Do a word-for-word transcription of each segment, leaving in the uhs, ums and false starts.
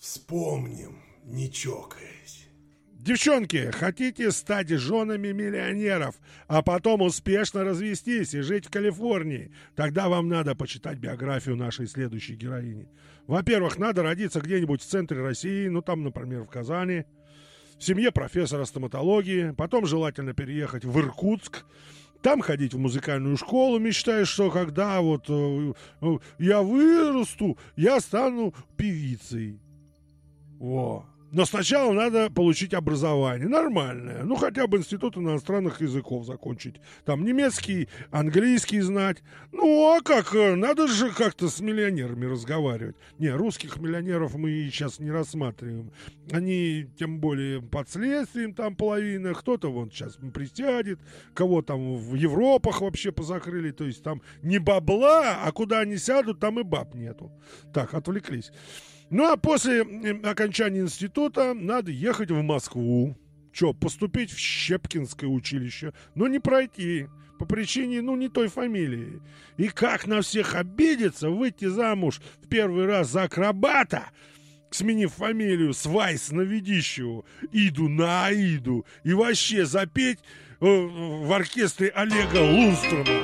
Вспомним, не чокаясь. Девчонки, хотите стать женами миллионеров, а потом успешно развестись и жить в Калифорнии? Тогда вам надо почитать биографию нашей следующей героини. Во-первых, надо родиться где-нибудь в центре России, ну там, например, в Казани, в семье профессора стоматологии, потом желательно переехать в Иркутск, там ходить в музыкальную школу, мечтая, что когда вот э, э, я вырасту, я стану певицей. О. Но сначала надо получить образование нормальное, ну хотя бы институт иностранных языков закончить, там немецкий, английский знать. Ну а как, надо же как-то с миллионерами разговаривать. Не, русских миллионеров мы сейчас не рассматриваем, они тем более под следствием, там половина, кто-то вон сейчас присядет, кого там в Европах вообще позакрыли, то есть там не бабла, а куда они сядут, там и баб нету. Так, отвлеклись. Ну, а после окончания института надо ехать в Москву. Че, поступить в Щепкинское училище, но не пройти по причине, ну, не той фамилии. И как на всех обидеться, выйти замуж в первый раз за акробата, сменив фамилию с Вайс на Ведищеву, Иду на Аиду, и вообще запеть э, в оркестре Олега Лунстрома.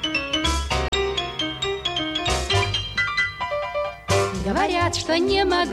Говорят, что не могу